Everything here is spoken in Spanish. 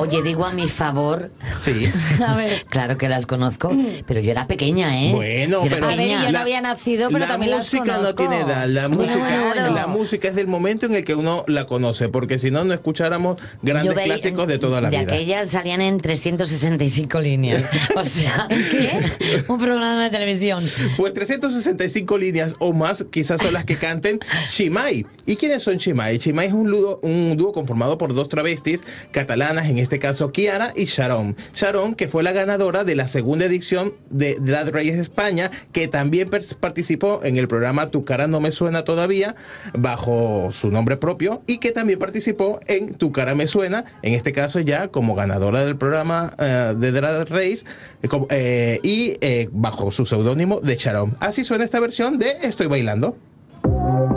Oye, digo a mi favor. Sí. A ver. Claro que las conozco, pero yo era pequeña, ¿eh? Bueno, Yo era pero A ver, pequeña. yo no había nacido, pero la también las música no conozco. tiene edad. Claro. La música es del momento en el que uno la conoce, porque si no, no escucháramos grandes Yo veía- clásicos de toda la de vida. aquellas salían en 365 líneas. O sea, ¿Qué? un programa de televisión. Pues 365 líneas o más quizás son las que canten Chimay. ¿Y quiénes son Chimay? Chimay es un dúo conformado por dos travestis catalanas, en este caso Kiara y Sharon. Sharon, que fue la ganadora de la segunda edición de Drag Race España, que también participó en el programa Tu cara no me suena todavía, bajo su nombre propio, y que también participó en Tu cara me suena, en este caso ya como ganadora del programa de Drag Race, bajo su seudónimo de Sharon. Así suena esta versión de Estoy bailando.